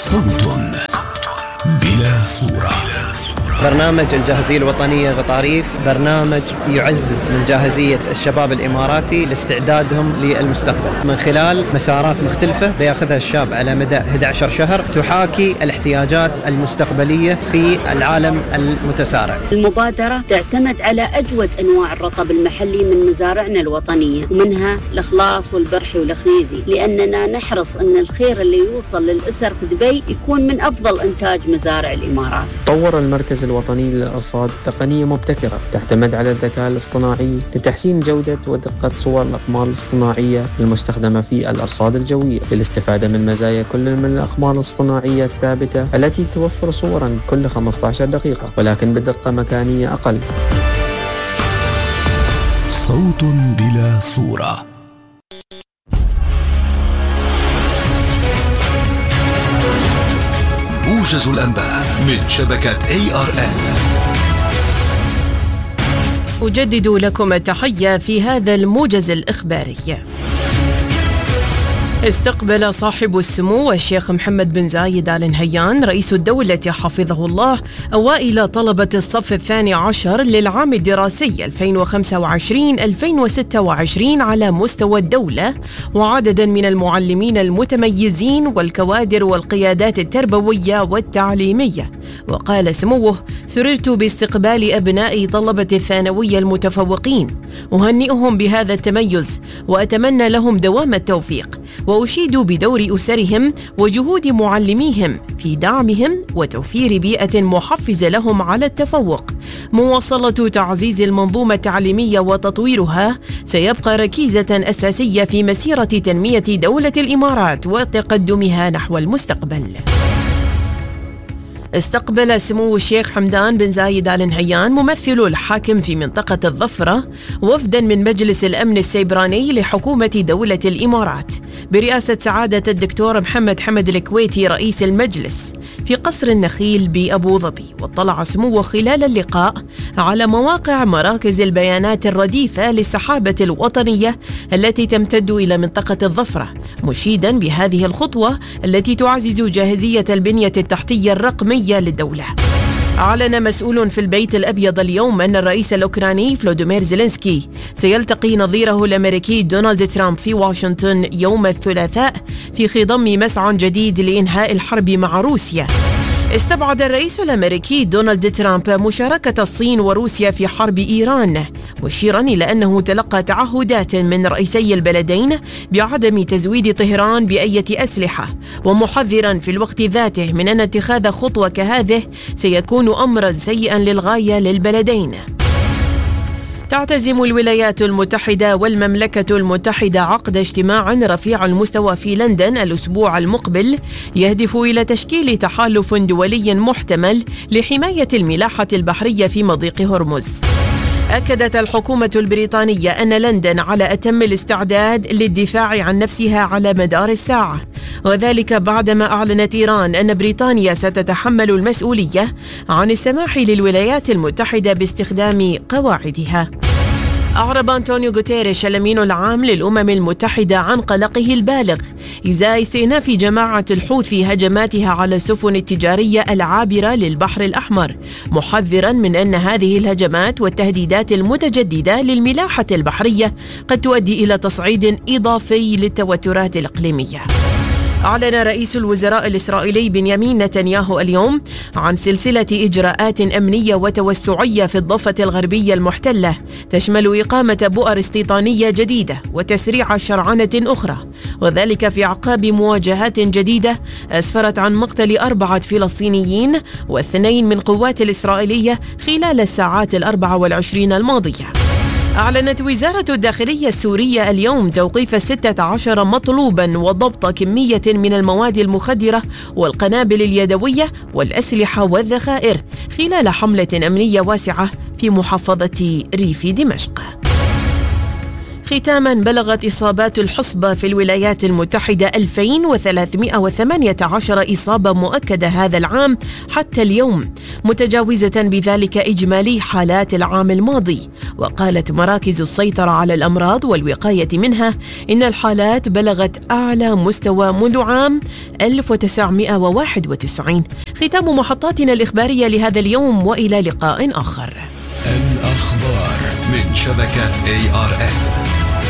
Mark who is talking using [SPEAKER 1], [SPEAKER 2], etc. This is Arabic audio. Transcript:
[SPEAKER 1] صوت بلا صورة.
[SPEAKER 2] برنامج الجاهزية الوطنية غطاريف برنامج يعزز من جاهزية الشباب الإماراتي لاستعدادهم للمستقبل من خلال مسارات مختلفة بياخذها الشاب على مدى 11 شهر تحاكي الاحتياجات المستقبلية في العالم المتسارع.
[SPEAKER 3] المبادرة تعتمد على أجود أنواع الرطب المحلي من مزارعنا الوطنية، ومنها الإخلاص والبرحي والخنيزي، لأننا نحرص أن الخير اللي يوصل للأسر في دبي يكون من أفضل إنتاج مزارع الإمارات.
[SPEAKER 4] طور المركز الوطني للأرصاد تقنية مبتكرة تعتمد على الذكاء الاصطناعي لتحسين جودة ودقة صور الأقمار الاصطناعية المستخدمة في الأرصاد الجوية للاستفادة من مزايا كل من الأقمار الاصطناعية الثابتة التي توفر صورا كل 15 دقيقة ولكن بدقة مكانية أقل.
[SPEAKER 1] صوت بلا صورة. موجز الأنباء من شبكة ARN.
[SPEAKER 5] أجدد لكم التحية في هذا الموجز الإخباري. استقبل صاحب السمو الشيخ محمد بن زايد آل نهيان رئيس الدولة حفظه الله أوائل طلبة الصف الثاني عشر للعام الدراسي 2025-2026 على مستوى الدولة وعددا من المعلمين المتميزين والكوادر والقيادات التربوية والتعليمية. وقال سموه: سررت باستقبال أبناء طلبة الثانوية المتفوقين، أهنئهم بهذا التميز وأتمنى لهم دوام التوفيق، وأشيد بدور أسرهم وجهود معلميهم في دعمهم وتوفير بيئة محفزة لهم على التفوق. مواصلة تعزيز المنظومة التعليمية وتطويرها سيبقى ركيزة أساسية في مسيرة تنمية دولة الإمارات وتقدمها نحو المستقبل. استقبل سمو الشيخ حمدان بن زايد آل نهيان ممثل الحاكم في منطقة الظفرة وفدا من مجلس الأمن السيبراني لحكومة دولة الإمارات برئاسة سعادة الدكتور محمد حمد الكويتي رئيس المجلس في قصر النخيل بأبو ظبي. واطلع سموه خلال اللقاء على مواقع مراكز البيانات الرديفة للسحابة الوطنية التي تمتد إلى منطقة الظفرة، مشيدا بهذه الخطوة التي تعزز جاهزية البنية التحتية الرقمية للدولة. أعلن مسؤول في البيت الأبيض اليوم أن الرئيس الأوكراني فلوديمير زيلينسكي سيلتقي نظيره الأمريكي دونالد ترامب في واشنطن يوم الثلاثاء في خضم مسعى جديد لإنهاء الحرب مع روسيا. استبعد الرئيس الأمريكي دونالد ترامب مشاركة الصين وروسيا في حرب إيران، مشيرا إلى أنه تلقى تعهدات من رئيسي البلدين بعدم تزويد طهران بأية أسلحة، ومحذرا في الوقت ذاته من أن اتخاذ خطوة كهذه سيكون أمرا سيئا للغاية للبلدين. تعتزم الولايات المتحدة والمملكة المتحدة عقد اجتماع رفيع المستوى في لندن الأسبوع المقبل يهدف إلى تشكيل تحالف دولي محتمل لحماية الملاحة البحرية في مضيق هرمز. أكدت الحكومة البريطانية أن لندن على أتم الاستعداد للدفاع عن نفسها على مدار الساعة، وذلك بعدما أعلنت إيران أن بريطانيا ستتحمل المسؤولية عن السماح للولايات المتحدة باستخدام قواعدها. أعرب أنطونيو غوتيريش الأمين العام للأمم المتحدة عن قلقه البالغ إزاء استئناف جماعة الحوثي هجماتها على السفن التجارية العابرة للبحر الأحمر، محذرا من أن هذه الهجمات والتهديدات المتجددة للملاحة البحرية قد تؤدي إلى تصعيد إضافي للتوترات الإقليمية. أعلن رئيس الوزراء الإسرائيلي بنيامين نتنياهو اليوم عن سلسلة إجراءات أمنية وتوسعية في الضفة الغربية المحتلة تشمل إقامة بؤر استيطانية جديدة وتسريع شرعنة أخرى، وذلك في أعقاب مواجهات جديدة أسفرت عن مقتل 4 فلسطينيين و2 من قوات الإسرائيلية خلال الساعات 24 الماضية. أعلنت وزارة الداخلية السورية اليوم توقيف 16 مطلوبا وضبط كمية من المواد المخدرة والقنابل اليدوية والأسلحة والذخائر خلال حملة أمنية واسعة في محافظة ريف دمشق. ختاما، بلغت إصابات الحصبة في الولايات المتحدة 2318 إصابة مؤكدة هذا العام حتى اليوم، متجاوزة بذلك إجمالي حالات العام الماضي. وقالت مراكز السيطرة على الأمراض والوقاية منها إن الحالات بلغت أعلى مستوى منذ عام 1991. ختام محطاتنا الإخبارية لهذا اليوم، وإلى لقاء آخر.
[SPEAKER 1] الأخبار من شبكة ARN.